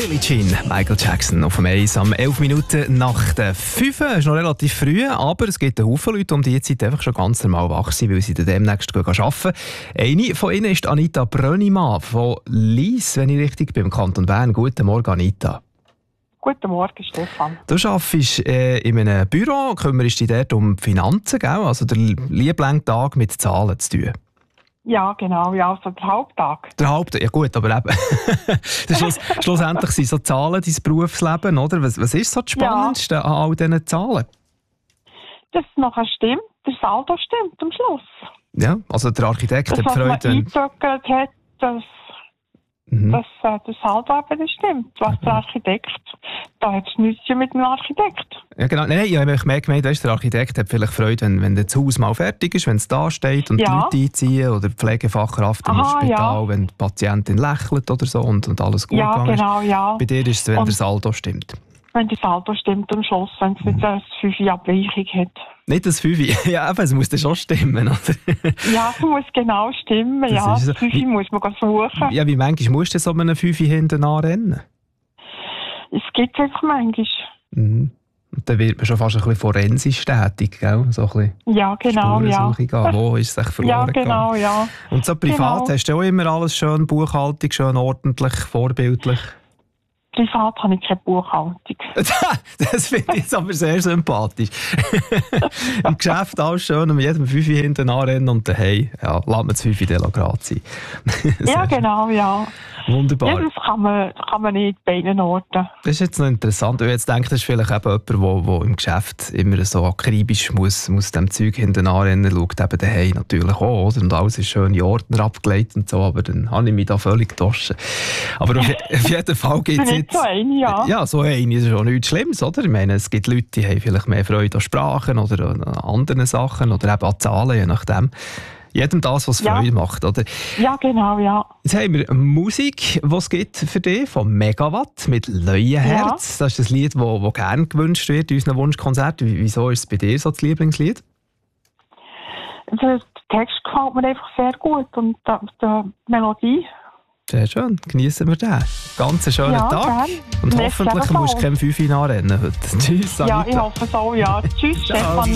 Billie Jean, Michael Jackson auf dem Eis am 11 Minuten nach der 5. Es ist noch relativ früh, aber es gibt einen Haufen Leute, die diese Zeit einfach schon ganz normal wach sind, weil sie dann demnächst arbeiten. Eine von ihnen ist Anita Brönnimann von Lyss, wenn ich richtig bin, im Kanton Bern. Guten Morgen, Anita. Guten Morgen, Stefan. Du arbeitest in einem Büro, kümmerst dich dort um die Finanzen, gell? Also der Lieblingstag mit Zahlen zu tun. Ja, genau, ja, also der Haupttag. Der Haupttag, ja gut, aber eben. Schlussendlich sind so Zahlen dein Berufsleben, oder? Was ist so das Spannendste an all diesen Zahlen? Dass es nachher stimmt, der Saldo stimmt am Schluss. Ja, also der Architekt hat Freude. Freude. Eingetöckelt hat, dass der Saldo eben stimmt. Was der Architekt, da hat es nichts mit dem Architekt. Ja, genau. Nein, ich habe mehr gemeint, weißt, der Architekt hat vielleicht Freude, wenn das Haus mal fertig ist, wenn es da steht und die Leute einziehen oder die Pflegefachkraft im Spital, wenn die Patientin lächelt oder so und alles gut gegangen ist. Ja. Bei dir ist es, wenn der Saldo stimmt. Wenn der Saldo stimmt am Schluss, wenn es nicht eine 5-Abweichung hat. Nicht das 5, ja, aber es muss dann schon stimmen, oder? Ja, es muss genau stimmen, das 5 muss man suchen. Ja, wie manchmal musst du so einem 5 hinten anrennen? Es gibt es einfach manchmal. Und dann wird man schon fast ein bisschen forensisch tätig, gell? So ein bisschen ja, genau, Spurensuche gehen. Wo ist es verloren ja, genau, gegangen? Ja. Und so privat hast du auch immer alles schön Buchhaltung, schön ordentlich, vorbildlich? Privat habe ich keine Buchhaltung. Das finde ich jetzt aber sehr sympathisch. Im Geschäft alles schön, mit jedem 5 hinten anrennen und daheim, ja, lass man das 5 gerade sein. Ja, genau, ja. Wunderbar. Ja, das kann man nicht bei beiden Orten. Das ist jetzt noch interessant, weil jetzt denkt, das ist vielleicht eben jemand, der im Geschäft immer so akribisch muss dem Zeug hinten anrennen, schaut eben daheim natürlich auch, oder? Und alles ist schön in Ordner abgelegt und so, aber dann habe ich mich da völlig getoschen. Aber auf jeden Fall gibt es jetzt... So eine, ja. Ja, so eine ist schon nichts Schlimmes, oder? Ich meine, es gibt Leute, die haben vielleicht mehr Freude an Sprachen oder an anderen Sachen oder eben an Zahlen, je nachdem. Jedem das, was Freude macht, oder? Ja, genau, ja. Jetzt haben wir Musik, die es gibt für dich, von Megawatt mit Leuenherz. Ja. Das ist das Lied, das gerne gewünscht wird in unseren Wunschkonzerten. Wieso ist es bei dir so das Lieblingslied? Der Text gefällt mir einfach sehr gut und die Melodie. Sehr schön, genießen wir den. Ganz einen schönen Tag. Gern. Und hoffentlich musst du kein 5 anrennen heute. Tschüss, Anita. Ja, ich hoffe es auch, ja. Tschüss, Stefan.